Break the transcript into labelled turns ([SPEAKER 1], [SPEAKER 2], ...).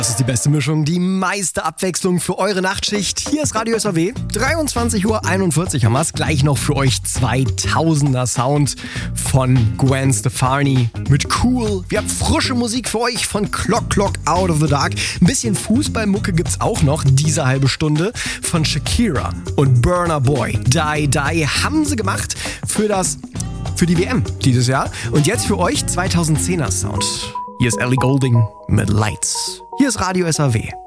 [SPEAKER 1] Das ist die beste Mischung, die meiste Abwechslung für eure Nachtschicht. Hier ist Radio SAW, 23:41 Uhr haben wir es. Gleich noch für euch 2000er Sound von Gwen Stefani mit Cool. Wir haben frische Musik für euch von Clock Out of the Dark. Ein bisschen Fußballmucke gibt's auch noch, diese halbe Stunde, von Shakira und Burna Boy. Die haben sie gemacht für die WM dieses Jahr. Und jetzt für euch 2010er Sound. Hier ist Ellie Goulding mit Lights. Hier ist Radio SAW.